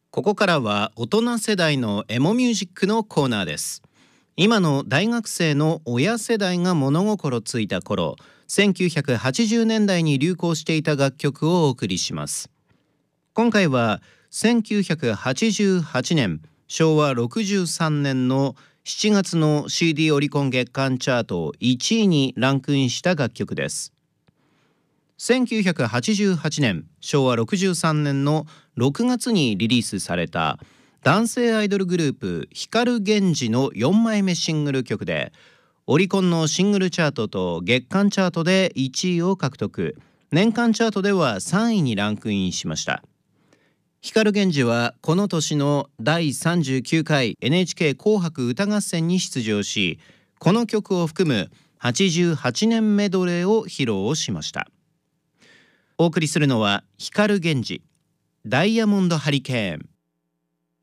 ここからは大人世代のエモミュージックのコーナーです。今の大学生の親世代が物心ついた頃、1980年代に流行していた楽曲をお送りします。今回は1988年昭和63年の7月の CD オリコン月間チャート1位にランクインした楽曲です。1988年昭和63年の6月にリリースされた男性アイドルグループ光源氏の4枚目シングル曲で、オリコンのシングルチャートと月間チャートで1位を獲得、年間チャートでは3位にランクインしました。光源氏はこの年の第39回 NHK 紅白歌合戦に出場し、この曲を含む88年メドレーを披露しました。お送りするのは光源氏、ダイヤモンドハリケーン。